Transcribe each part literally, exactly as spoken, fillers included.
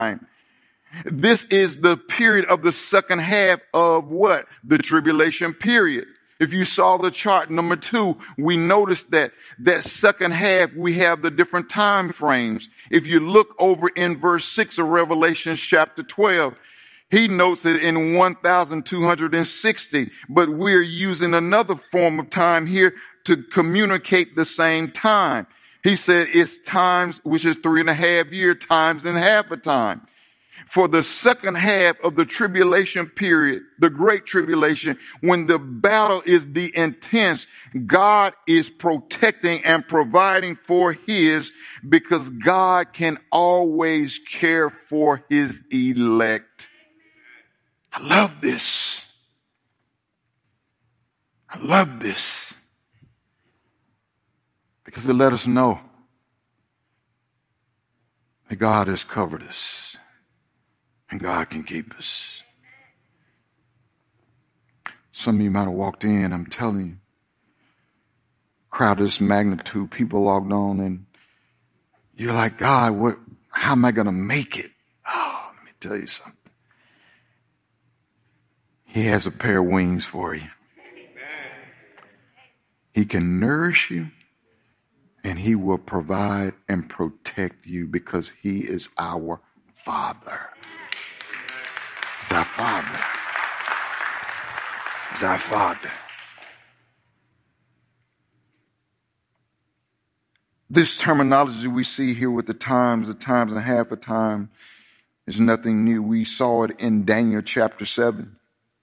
time. This is the period of the second half of what? The tribulation period. If you saw the chart number two, we noticed that that second half, we have the different time frames. If you look over in verse six of Revelation chapter twelve, he notes it in one thousand two hundred sixty, but we're using another form of time here to communicate the same time. He said it's times, which is three and a half year times and half a time. For the second half of the tribulation period, the great tribulation, when the battle is the intense, God is protecting and providing for his, because God can always care for his elect. I love this. I love this. Because it let us know that God has covered us. And God can keep us. Some of you might have walked in, I'm telling you, crowd of this magnitude, people logged on, and you're like, God, what? How am I going to make it? Oh, let me tell you something. He has a pair of wings for you. He can nourish you, and he will provide and protect you, because he is our Father. He's our Father. He's our Father. This terminology we see here with the times, the times and a half a time, is nothing new. We saw it in Daniel chapter seven.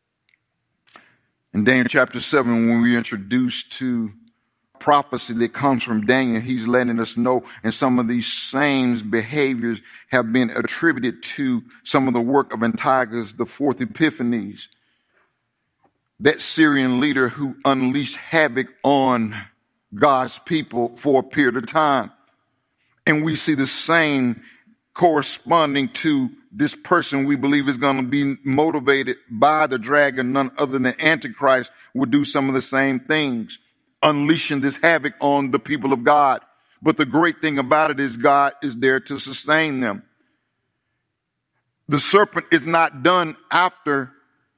In Daniel chapter seven, when we are introduced to prophecy that comes from Daniel, he's letting us know, and some of these same behaviors have been attributed to some of the work of Antiochus, the fourth Epiphanes, that Syrian leader who unleashed havoc on God's people for a period of time. And we see the same corresponding to this person we believe is going to be motivated by the dragon, none other than Antichrist, will do some of the same things, unleashing this havoc on the people of God. But the great thing about it is God is there to sustain them. The serpent is not done after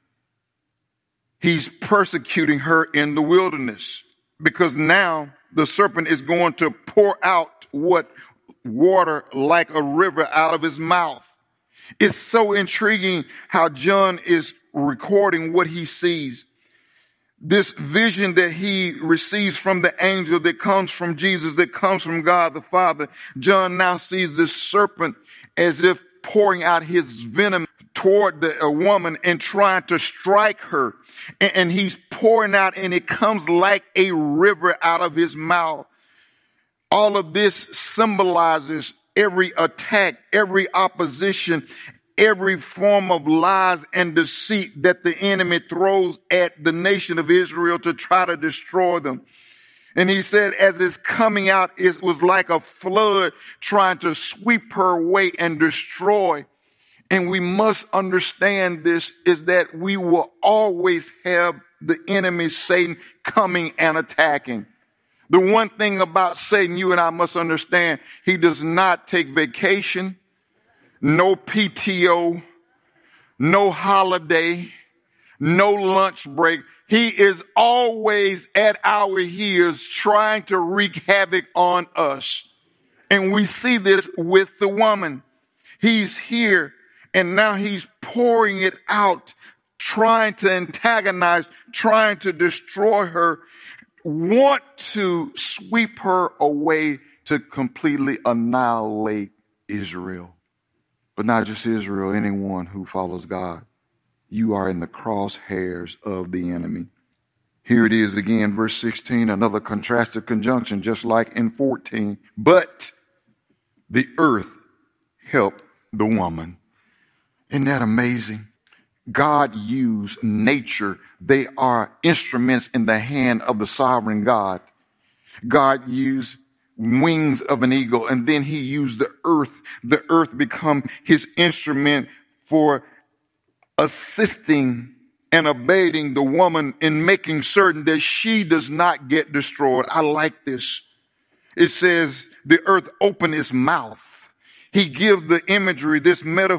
he's persecuting her in the wilderness, because now the serpent is going to pour out what? Water like a river out of his mouth. It's so intriguing how John is recording what he sees. This vision that he receives from the angel that comes from Jesus, that comes from God the Father. John now sees this serpent as if pouring out his venom toward the a woman and trying to strike her. And, and he's pouring out, and it comes like a river out of his mouth. All of this symbolizes every attack, every opposition, every form of lies and deceit that the enemy throws at the nation of Israel to try to destroy them. And he said, as it's coming out, it was like a flood trying to sweep her away and destroy. And we must understand this, is that we will always have the enemy, Satan, coming and attacking. The one thing about Satan, you and I must understand, he does not take vacation, no P T O, no holiday, no lunch break. He is always at our heels trying to wreak havoc on us. And we see this with the woman. He's here, and now he's pouring it out, trying to antagonize, trying to destroy her, want to sweep her away to completely annihilate Israel. But not just Israel, anyone who follows God. You are in the crosshairs of the enemy. Here it is again, verse sixteen, another contrastive conjunction, just like in fourteen. But the earth helped the woman. Isn't that amazing? God used nature. They are instruments in the hand of the sovereign God. God used wings of an eagle, and then he used the earth. The earth become his instrument for assisting and abating the woman in making certain that she does not get destroyed. I like this. It says the earth opened its mouth. he gives the imagery, this metaphor